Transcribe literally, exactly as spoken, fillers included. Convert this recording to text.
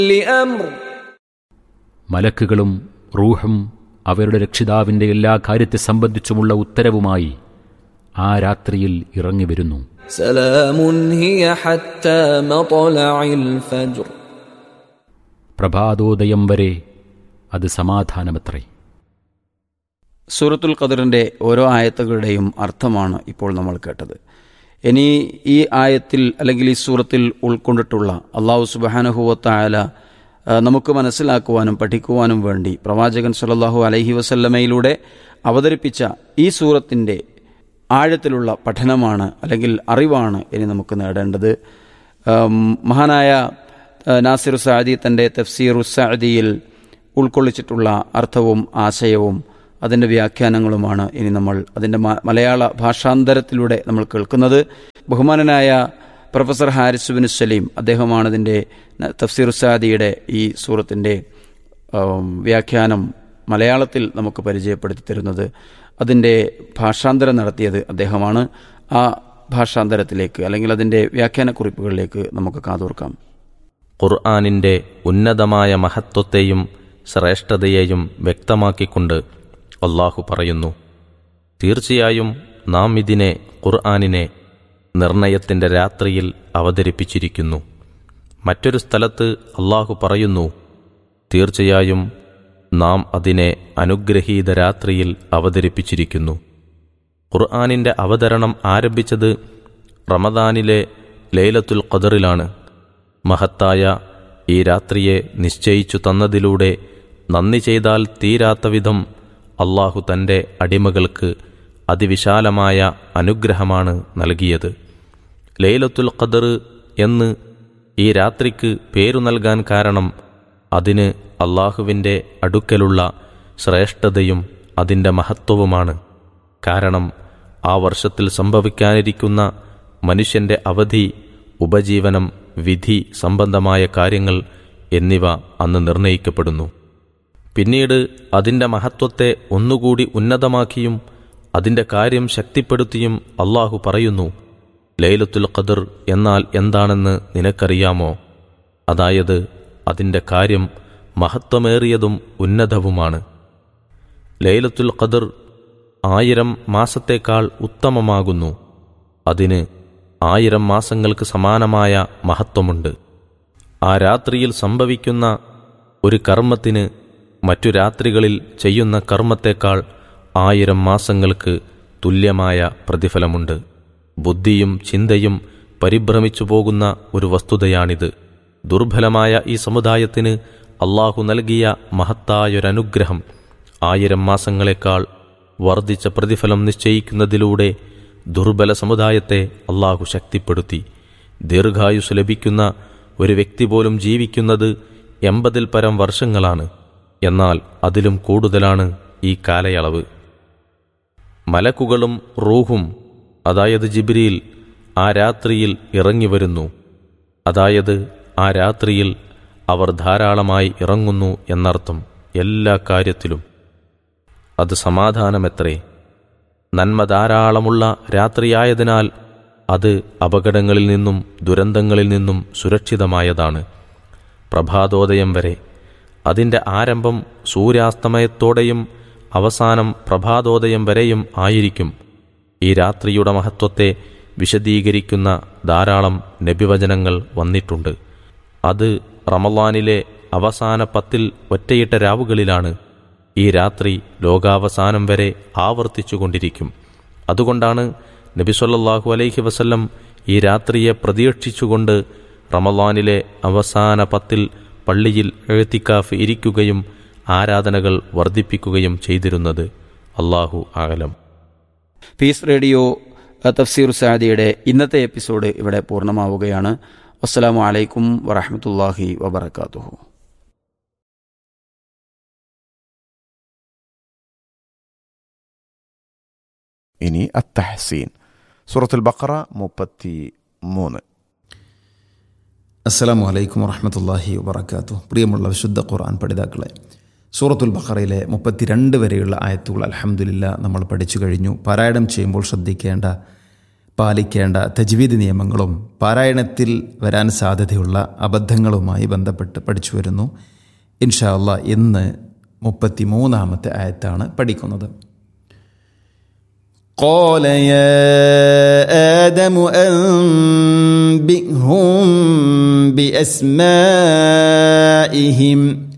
لأمر മലക്കുകളും റൂഹും അവരുടെ രക്ഷിതാവിന്റെ എല്ലാ കാര്യത്തെ സംബന്ധിച്ചുമുള്ള ഉത്തരവുമായി ആ രാത്രിയിൽ ഇറങ്ങിവരുന്നു. سلام هي حتى مطلع الفجر. പ്രഭാതോദയം വരെ അത് സമാധാനമത്രേ. സൂറത്തുൽ ഖദറിൻ്റെ ഓരോ ആയത്തുകളുടെയും അർത്ഥമാണ് ഇപ്പോൾ നമ്മൾ കേട്ടത്. ഇനി ഈ ആയത്തിൽ അല്ലെങ്കിൽ ഈ സൂറത്തിൽ ഉൾക്കൊണ്ടിട്ടുള്ള അല്ലാഹു സുബ്ഹാനഹു വ തആല നമുക്ക് മനസ്സിലാക്കുവാനും പഠിക്കുവാനും വേണ്ടി പ്രവാചകൻ സല്ലല്ലാഹു അലൈഹി വസല്ലമയിലൂടെ അവതരിപ്പിച്ച ഈ സൂറത്തിൻ്റെ ആഴത്തിലുള്ള പഠനമാണ് അല്ലെങ്കിൽ അറിവാണ് ഇനി നമുക്ക് നേടേണ്ടത്. മഹാനായ നാസിർ സഅദി തൻ്റെ തഫ്സീറു സഅദിയിൽ ഉൾക്കൊള്ളിച്ചിട്ടുള്ള അർത്ഥവും ആശയവും അതിൻ്റെ വ്യാഖ്യാനങ്ങളുമാണ് ഇനി നമ്മൾ അതിൻ്റെ മലയാള ഭാഷാന്തരത്തിലൂടെ നമ്മൾ കേൾക്കുന്നത്. ബഹുമാനനായ പ്രൊഫസർ ഹാരിസ് ബിൻ സലീം അദ്ദേഹമാണ് ഇതിൻ്റെ തഫ്സീർ സാദിയുടെ ഈ സൂറത്തിൻ്റെ വ്യാഖ്യാനം മലയാളത്തിൽ നമുക്ക് പരിചയപ്പെടുത്തി തരുന്നത്. അതിൻ്റെ ഭാഷാന്തരം നടത്തിയത് അദ്ദേഹമാണ്. ആ ഭാഷാന്തരത്തിലേക്ക് അല്ലെങ്കിൽ അതിൻ്റെ വ്യാഖ്യാനക്കുറിപ്പുകളിലേക്ക് നമുക്ക് കാതോർക്കാം. ഖുർആനിൻ്റെ ഉന്നതമായ മഹത്വത്തെയും ശ്രേഷ്ഠതയെയും വ്യക്തമാക്കിക്കൊണ്ട് അല്ലാഹു പറയുന്നു, തീർച്ചയായും നാം ഇതിനെ ഖുർആനിനെ നിർണയത്തിൻ്റെ രാത്രിയിൽ അവതരിപ്പിച്ചിരിക്കുന്നു. മറ്റൊരു സ്ഥലത്ത് അല്ലാഹു പറയുന്നു, തീർച്ചയായും നാം അതിനെ അനുഗ്രഹീത രാത്രിയിൽ അവതരിപ്പിച്ചിരിക്കുന്നു. ഖുർആനിൻ്റെ അവതരണം ആരംഭിച്ചത് റമദാനിലെ ലൈലത്തുൽ ഖദറിലാണ്. മഹത്തായ ഈ രാത്രിയെ നിശ്ചയിച്ചു തന്നതിലൂടെ നന്ദി ചെയ്താൽ തീരാത്ത വിധം അല്ലാഹു തൻ്റെ അടിമകൾക്ക് അതിവിശാലമായ അനുഗ്രഹമാണ് നൽകിയത്. ലൈലത്തുൽ ഖദർ എന്ന് ഈ രാത്രിക്ക് പേരു നൽകാൻ കാരണം അതിന് അല്ലാഹുവിൻ്റെ അടുക്കലുള്ള ശ്രേഷ്ഠതയും അതിൻ്റെ മഹത്വവുമാണ്. കാരണം ആ വർഷത്തിൽ സംഭവിക്കാനിരിക്കുന്ന മനുഷ്യൻ്റെ അവധി, ഉപജീവനം, വിധി സംബന്ധമായ കാര്യങ്ങൾ എന്നിവ അന്ന് നിർണയിക്കപ്പെടുന്നു. പിന്നീട് അതിൻ്റെ മഹത്വത്തെ ഒന്നുകൂടി ഉന്നതമാക്കിയും അതിൻ്റെ കാര്യം ശക്തിപ്പെടുത്തിയും അല്ലാഹു പറയുന്നു, ലൈലത്തുൽ ഖദർ എന്നാൽ എന്താണെന്ന് നിനക്കറിയാമോ? അതായത് അതിൻ്റെ കാര്യം മഹത്വമേറിയതും ഉന്നതവുമാണ്. ലൈലത്തുൽ ഖദർ ആയിരം മാസത്തേക്കാൾ ഉത്തമമാകുന്നു. അതിന് ആയിരം മാസങ്ങൾക്ക് സമാനമായ മഹത്വമുണ്ട്. ആ രാത്രിയിൽ സംഭവിക്കുന്ന ഒരു കർമ്മത്തിന് മറ്റു രാത്രികളിൽ ചെയ്യുന്ന കർമ്മത്തേക്കാൾ ആയിരം മാസങ്ങൾക്ക് തുല്യമായ പ്രതിഫലമുണ്ട്. ബുദ്ധിയും ചിന്തയും പരിഭ്രമിച്ചു പോകുന്ന ഒരു വസ്തുതയാണിത്. ദുർബലമായ ഈ സമുദായത്തിന് അല്ലാഹു നൽകിയ മഹത്തായൊരനുഗ്രഹം ആയിരം മാസങ്ങളെക്കാൾ വർദ്ധിച്ച പ്രതിഫലം നിശ്ചയിക്കുന്നതിലൂടെ ദുർബല സമുദായത്തെ അല്ലാഹു ശക്തിപ്പെടുത്തി. ദീർഘായുസ് ലഭിക്കുന്ന ഒരു വ്യക്തി പോലും ജീവിക്കുന്നത് എൺപതിൽ പരം വർഷങ്ങളാണ്. എന്നാൽ അതിലും കൂടുതലാണ് ഈ കാലയളവ്. മലക്കുകളും റൂഹും, അതായത് ജിബ്രീൽ, ആ രാത്രിയിൽ ഇറങ്ങിവരുന്നു. അതായത് ആ രാത്രിയിൽ അവർ ധാരാളമായി ഇറങ്ങുന്നു എന്നർത്ഥം. എല്ലാ കാര്യത്തിലും അത് സമാധാനമെത്രേ. നന്മ ധാരാളമുള്ള രാത്രിയായതിനാൽ അത് അപകടങ്ങളിൽ നിന്നും ദുരന്തങ്ങളിൽ നിന്നും സുരക്ഷിതമായതാണ്. പ്രഭാതോദയം വരെ, അതിൻ്റെ ആരംഭം സൂര്യാസ്തമയത്തോടെയും അവസാനം പ്രഭാതോദയം വരെയും ആയിരിക്കും. ഈ രാത്രിയുടെ മഹത്വത്തെ വിശദീകരിക്കുന്ന ധാരാളം നബിവചനങ്ങൾ വന്നിട്ടുണ്ട്. അത് റമളാനിലെ അവസാന പത്തിൽ ഒറ്റയിട്ട രാവുകളിലാണ്. ഈ രാത്രി ലോകാവസാനം വരെ ആവർത്തിച്ചുകൊണ്ടിരിക്കും. അതുകൊണ്ടാണ് നബി സല്ലല്ലാഹു അലൈഹി വസല്ലം ഈ രാത്രിയെ പ്രതീക്ഷിച്ചുകൊണ്ട് റമളാനിലെ അവസാന പത്തിൽ പള്ളിയിൽ എഴുത്തിക്കാഫ് ഇരിക്കുകയും ആരാധനകൾ വർദ്ധിപ്പിക്കുകയും ചെയ്തിരുന്നത്. അല്ലാഹു അഅലം. പീസ് റേഡിയോ തഫ്സീർ സാദിയുടെ ഇന്നത്തെ എപ്പിസോഡ് ഇവിടെ പൂർണ്ണമാവുകയാണ്. അസ്സലാമു അലൈക്കും വറഹ്മത്തുള്ളാഹി വബറകാതുഹു. ഇനി അത്തഹ്സീൻ, സൂറത്തുൽ ബഖറ മുപ്പത്തി മൂന്ന്. അസ്സലാമു അലൈക്കും വറഹ്മത്തുള്ളാഹി വബറകാതുഹു. പ്രിയമുള്ള വിശുദ്ധ ഖുർആൻ പഠിതാക്കളെ, സൂറത്തുൽ ബഖറയിലെ മുപ്പത്തിരണ്ട് വരെയുള്ള ആയത്തുകൾ അൽഹംദുലില്ലാ നമ്മൾ പഠിച്ചു കഴിഞ്ഞു. പാരായണം ചെയ്യുമ്പോൾ ശ്രദ്ധിക്കേണ്ട പാലിക്കേണ്ട തജ്വീദ് നിയമങ്ങളും പാരായണത്തിൽ വരാൻ സാധ്യതയുള്ള അബദ്ധങ്ങളുമായി ബന്ധപ്പെട്ട് പഠിച്ചു വരുന്നു. ഇൻഷാ അല്ലാഹ് ഇന്ന് മുപ്പത്തി മൂന്നാമത്തെ ആയത്താണ് പഠിക്കുന്നത്. قال يا آدم أنبئهم بأسمائهم